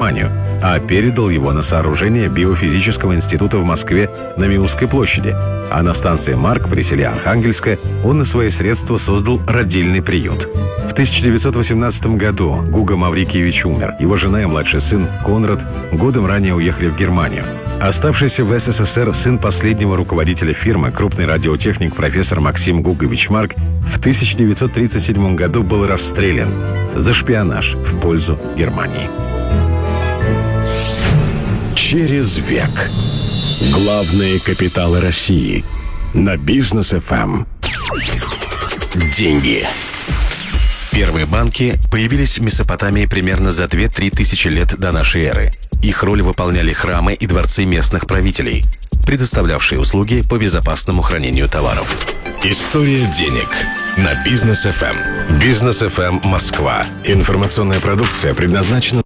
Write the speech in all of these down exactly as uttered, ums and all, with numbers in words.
Германию, а передал его на сооружение Биофизического института в Москве на Миусской площади. А на станции Марк при селе Архангельское он на свои средства создал родильный приют. В тысяча девятьсот восемнадцатом году Гуго Маврикиевич умер. Его жена и младший сын Конрад годом ранее уехали в Германию. Оставшийся в СССР сын последнего руководителя фирмы, крупный радиотехник профессор Максим Гугович Марк, в тысяча девятьсот тридцать седьмом году был расстрелян за шпионаж в пользу Германии. Через век. Главные капиталы России. На Бизнес эф эм. Деньги. Первые банки появились в Месопотамии примерно за две-три тысячи лет до нашей эры. Их роль выполняли храмы и дворцы местных правителей, предоставлявшие услуги по безопасному хранению товаров. История денег. На Бизнес эф эм. Бизнес эф эм Москва. Информационная продукция предназначена...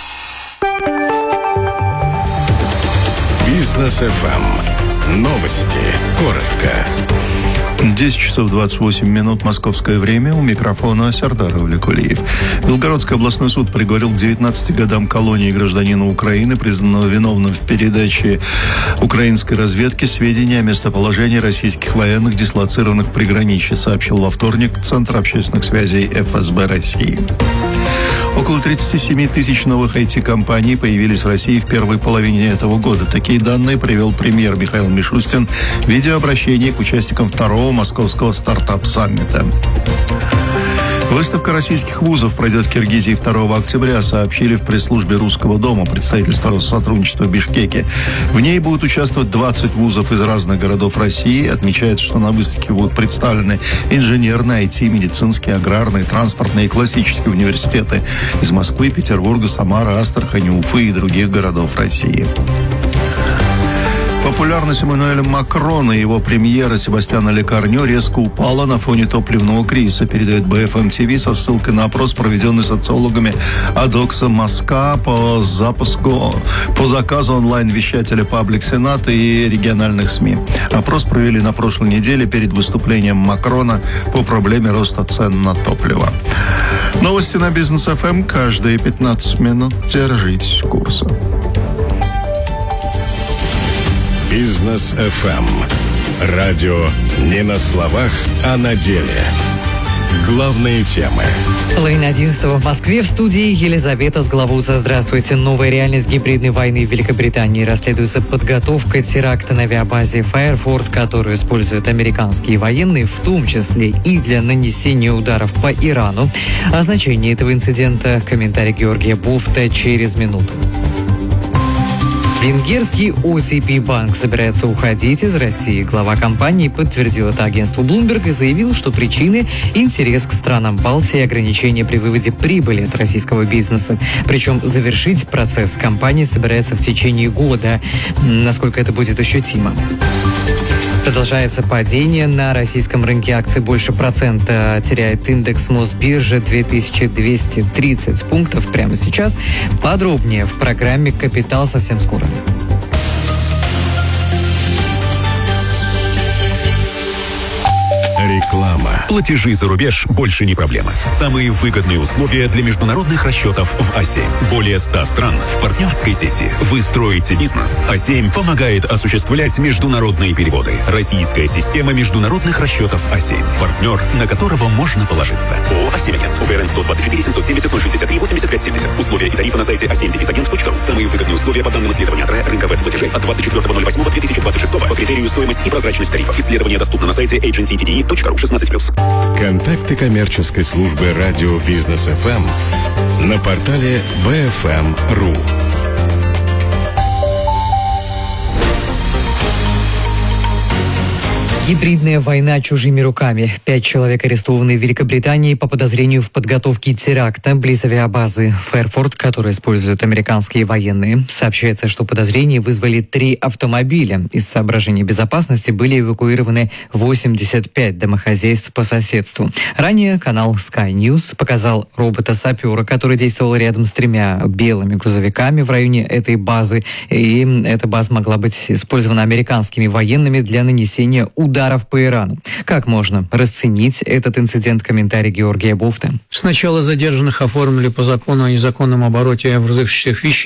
Бизнес эф эм. Новости. Коротко. десять часов двадцать восемь минут московское время. У микрофона Сердар Авликулиев. Белгородский областной суд приговорил к девятнадцати годам колонии гражданина Украины, признанного виновным в передаче украинской разведки сведений о местоположении российских военных, дислоцированных в приграничье, сообщил во вторник Центр общественных связей эф эс бэ России. Около тридцати семи тысяч новых ай ти-компаний появились в России в первой половине этого года. Такие данные привел премьер Михаил Мишустин в видеообращении к участникам второго московского стартап-саммита. Выставка российских вузов пройдет в Киргизии второго октября, сообщили в пресс-службе Русского дома, представительства Россотрудничества в Бишкеке. В ней будут участвовать двадцать вузов из разных городов России. Отмечается, что на выставке будут представлены инженерные, ай ти, медицинские, аграрные, транспортные и классические университеты из Москвы, Петербурга, Самары, Астрахани, Уфы и других городов России. Популярность Эммануэля Макрона и его премьера Себастьяна Лекарньо резко упала на фоне топливного кризиса, передает бэ эф эм ти ви со ссылкой на опрос, проведенный социологами Адокса Моска по запуску, по заказу онлайн-вещателя Паблик Сенат и региональных СМИ. Опрос провели на прошлой неделе перед выступлением Макрона по проблеме роста цен на топливо. Новости на Бизнес эф эм каждые пятнадцать минут. Держитесь курса. Бизнес эф эм. Радио не на словах, а на деле. Главные темы. Половина одиннадцатого в Москве. В студии Елизавета Сглавуза. Здравствуйте. Новая реальность гибридной войны в Великобритании. Расследуется подготовка теракта на авиабазе Файерфорд, которую используют американские военные, в том числе и для нанесения ударов по Ирану. О значении этого инцидента комментарий Георгия Буфта через минуту. Венгерский о ти пи банк собирается уходить из России. Глава компании подтвердил это агентству Bloomberg и заявил, что причины – интерес к странам Балтии и ограничения при выводе прибыли от российского бизнеса. Причем завершить процесс компания собирается в течение года, насколько это будет ощутимо. Продолжается падение. На российском рынке акций больше процента теряет индекс Мосбиржи, две тысячи двести тридцать пунктов прямо сейчас. Подробнее в программе «Капитал» совсем скоро. Реклама. Платежи за рубеж больше не проблема. Самые выгодные условия для международных расчетов в а семь. Более ста стран в партнерской сети. Вы строите бизнес. а семь помогает осуществлять международные переводы. Российская система международных расчетов а семь. Партнер, на которого можно положиться. ООО «а семь Агент». УБРН сто двадцать четыре семьсот семьдесят ноль шестьдесят три восемьдесят пять семьдесят. Условия и тарифы на сайте а семь агент точка ру. Самые выгодные условия по данным исследования рынка веб-платежей от двадцать четвёртого ноль восьмого две тысячи двадцать шестого по критерию стоимость и прозрачность тарифов. Исследование доступно на сайте эйдженси ти ди и точка ру шестнадцать плюс. Контакты коммерческой службы радио Бизнес эф эм на портале бэ эф эм точка ру. Гибридная война чужими руками. Пять человек арестованы в Великобритании по подозрению в подготовке теракта близ авиабазы Файерфорд, которую используют американские военные. Сообщается, что подозрения вызвали три автомобиля. Из соображений безопасности были эвакуированы восемьдесят пять домохозяйств по соседству. Ранее канал Sky News показал робота-сапера, который действовал рядом с тремя белыми грузовиками в районе этой базы. И эта база могла быть использована американскими военными для нанесения ударов ударов по Ирану. Как можно расценить этот инцидент? Комментарий Георгия Буфта. Сначала задержанных оформили по закону о незаконном обороте взрывчатых веществ.